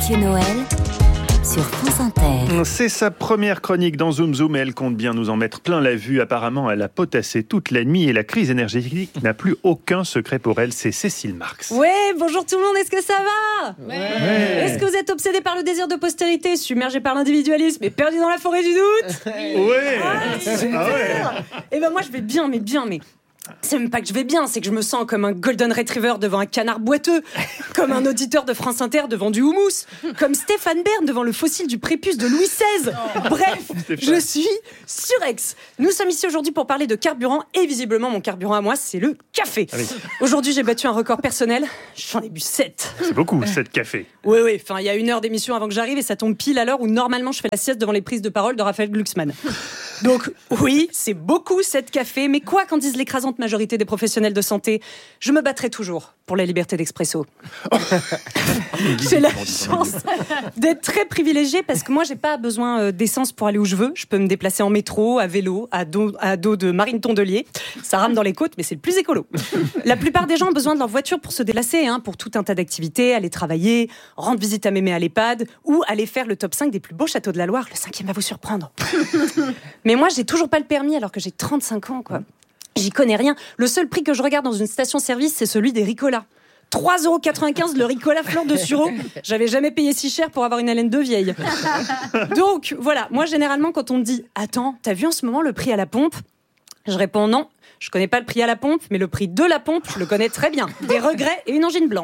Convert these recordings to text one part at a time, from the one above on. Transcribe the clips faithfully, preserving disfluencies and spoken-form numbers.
Mathieu Noël sur France Inter. C'est sa première chronique dans Zoom Zoom et elle compte bien nous en mettre plein la vue. Apparemment, elle a potassé toute la nuit et la crise énergétique n'a plus aucun secret pour elle. C'est Cécile Marx. Ouais, bonjour tout le monde, est-ce que ça va ? Ouais. Ouais. Est-ce que vous êtes obsédé par le désir de postérité, submergé par l'individualisme et perdu dans la forêt du doute ? Ouais. Ah, super. Ah ouais. Et ben moi je vais bien, mais bien, mais... C'est même pas que je vais bien, c'est que je me sens comme un golden retriever devant un canard boiteux, comme un auditeur de France Inter devant du houmous, comme Stéphane Bern devant le fossile du prépuce de Louis seize. Bref, je suis surex. Nous sommes ici aujourd'hui pour parler de carburant et visiblement mon carburant à moi, c'est le café. Ah oui. Aujourd'hui, j'ai battu un record personnel, j'en ai bu sept. C'est beaucoup, sept cafés. Oui, oui, enfin, il y a une heure d'émission avant que j'arrive et ça tombe pile à l'heure où normalement je fais la sieste devant les prises de parole de Raphaël Glucksmann. Donc oui, c'est beaucoup sept cafés, mais quoi qu'en disent l'écrasante majorité des professionnels de santé, je me battrai toujours pour la liberté d'expresso. J'ai la chance d'être très privilégiée parce que moi, j'ai pas besoin d'essence pour aller où je veux. Je peux me déplacer en métro, à vélo, à dos, à dos de Marine Tondelier. Ça rame dans les côtes, mais c'est le plus écolo. La plupart des gens ont besoin de leur voiture pour se délasser, hein, pour tout un tas d'activités, aller travailler, rendre visite à mémé à l'EHPAD ou aller faire le top cinq des plus beaux châteaux de la Loire. Le cinquième va vous surprendre. Mais moi, j'ai toujours pas le permis alors que j'ai trente-cinq ans, quoi. J'y connais rien. Le seul prix que je regarde dans une station-service, c'est celui des Ricola. trois euros quatre-vingt-quinze le Ricola fleur de sureau. J'avais jamais payé si cher pour avoir une haleine de vieille. Donc, voilà. Moi, généralement, quand on me dit « Attends, t'as vu en ce moment le prix à la pompe ?» Je réponds « Non, je connais pas le prix à la pompe, mais le prix de la pompe, je le connais très bien. Des regrets et une angine blanche. »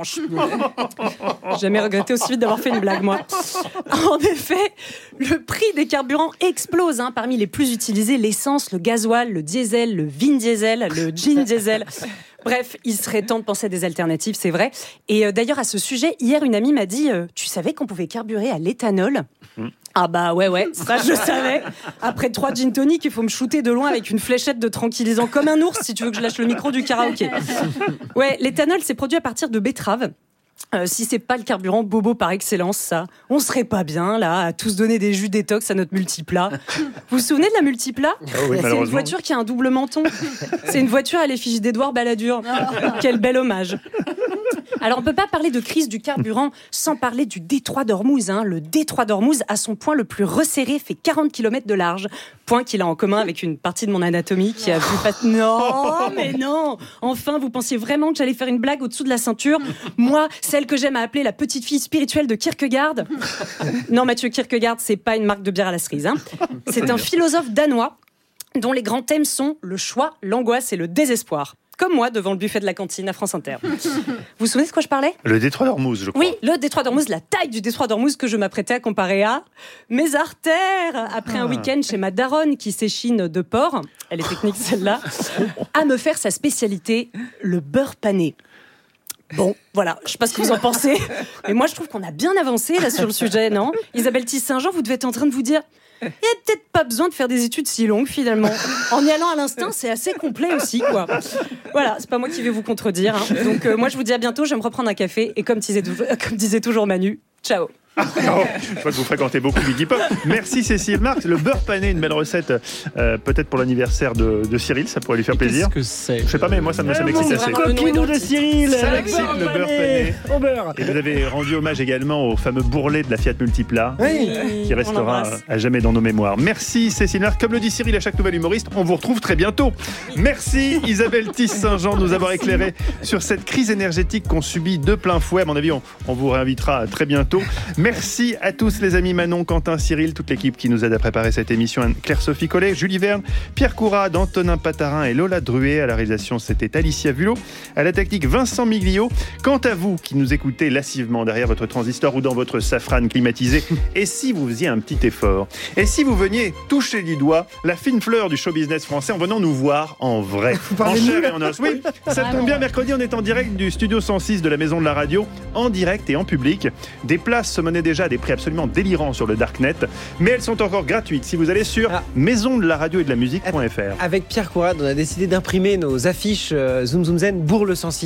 J'ai jamais regretté aussi vite d'avoir fait une blague, moi. En effet, le prix des carburants explose. Hein. Parmi les plus utilisés, l'essence, le gasoil, le diesel, le vin diesel, le gin diesel. Bref, il serait temps de penser à des alternatives, c'est vrai. Et euh, d'ailleurs, à ce sujet, hier, une amie m'a dit euh, « Tu savais qu'on pouvait carburer à l'éthanol ?» Ah bah ouais, ouais, ça je savais. Après trois gin tonic, il faut me shooter de loin avec une fléchette de tranquillisant comme un ours si tu veux que je lâche le micro du karaoké. Ouais, l'éthanol, c'est produit à partir de betterave. Euh, si c'est pas le carburant bobo par excellence, ça, on serait pas bien là à tous donner des jus détox à notre multiplat. Vous vous souvenez de la multiplat ? Oh oui, c'est une voiture qui a un double menton. C'est une voiture à l'effigie d'Édouard Balladur. Quel bel hommage. Alors on peut pas parler de crise du carburant sans parler du détroit d'Ormuz. Hein. Le détroit d'Ormuz, à son point le plus resserré, fait quarante kilomètres de large. Point qu'il a en commun avec une partie de mon anatomie qui a vu pas... Non, mais non. Enfin, vous pensiez vraiment que j'allais faire une blague au-dessous de la ceinture ? Moi, celle que j'aime à appeler la petite fille spirituelle de Kierkegaard. Non, Mathieu, Kierkegaard, c'est pas une marque de bière à la cerise. Hein. C'est un philosophe danois dont les grands thèmes sont le choix, l'angoisse et le désespoir. Comme moi, devant le buffet de la cantine à France Inter. Vous vous souvenez de quoi je parlais ? Le détroit d'Ormuz, je crois. Oui, le détroit d'Ormuz, la taille du détroit d'Ormuz que je m'apprêtais à comparer à mes artères. Après ah. un week-end chez ma daronne qui s'échine de porc, elle est technique celle-là, à me faire sa spécialité, le beurre pané. Bon, voilà, je sais pas ce que vous en pensez, mais moi je trouve qu'on a bien avancé là sur le sujet, non ? Isabelle Tisse-Saint-Jean, vous devez être en train de vous dire... Il n'y a peut-être pas besoin de faire des études si longues, finalement. En y allant à l'instinct, c'est assez complet aussi, quoi. Voilà, c'est pas moi qui vais vous contredire. Hein. Donc, euh, moi, je vous dis à bientôt, je vais me reprendre un café. Et comme disait, comme disait toujours Manu, ciao. Oh, je vois que vous fréquentez beaucoup Biggie Pop. Merci Cécile Marx. Le beurre pané, une belle recette, euh, peut-être pour l'anniversaire de, de Cyril, ça pourrait lui faire plaisir. Qu'est-ce que c'est ? Je sais pas, mais moi ça, ça m'excite assez. Copinou de Cyril. Ça m'excite, le beurre pané. Au beurre. Et vous avez rendu hommage également au fameux bourrelet de la Fiat Multipla, oui. qui restera à jamais dans nos mémoires. Merci Cécile Marx. Comme le dit Cyril à chaque nouvel humoriste, on vous retrouve très bientôt. Merci Isabelle Tisse-Saint-Jean de nous avoir éclairé sur cette crise énergétique qu'on subit de plein fouet. À mon avis, on, on vous réinvitera très bientôt. Merci à tous les amis, Manon, Quentin, Cyril, toute l'équipe qui nous aide à préparer cette émission. Claire-Sophie Collet, Julie Verne, Pierre Courade, Antonin Patarin et Lola Druet. À la réalisation, c'était Alicia Vulot. À la technique, Vincent Miglio. Quant à vous qui nous écoutez lassivement derrière votre transistor ou dans votre safrane climatisé, et si vous faisiez un petit effort ? Et si vous veniez toucher du doigt la fine fleur du show business français en venant nous voir en vrai, en chair et en os ? Oui, ça tombe bien, mercredi, on est en direct du studio cent six de la Maison de la Radio, en direct et en public. Des places se menaient déjà à des prix absolument délirants sur le Darknet, mais elles sont encore gratuites si vous allez sur ah. maison de la radio et de la musique point f r. Avec Pierre Courade, on a décidé d'imprimer nos affiches euh, Zoom Zoom Zen Bourg le cent six.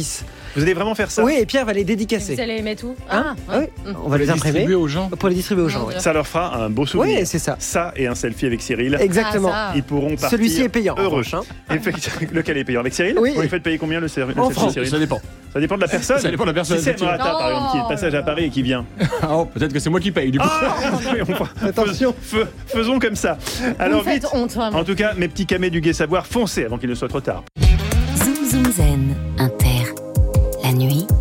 Vous allez vraiment faire ça? Oui, et Pierre va les dédicacer. Vous allez les mettre où? Hein Ah, ouais. oui. On va les, les imprimer distribuer aux gens. Pour les distribuer aux gens. Non, Oui. Ça leur fera un beau souvenir. Oui, c'est ça. Ça et un selfie avec Cyril. Exactement. Ah, ça. Ils pourront partir. Celui-ci est payant. en Heureux. revanche, hein. Effectivement. Lequel est payant? Avec Cyril? Oui. Vous lui faites payer combien le, ser- le En selfie francs. Cyril? Ça dépend. Ça dépend de la personne. Ça dépend de la personne, Si c'est effectivement. Murata, par exemple, qui est de passage à Paris et qui vient. Oh, peut-être que c'est moi qui paye du coup. Ah oui, on va- Attention. fais- Faisons comme ça. Vous Alors me faites vite. honte, vraiment. En tout cas, mes petits camés du Gai Savoir, foncez avant qu'il ne soit trop tard. Zoom Zoom Zen, Inter. La nuit,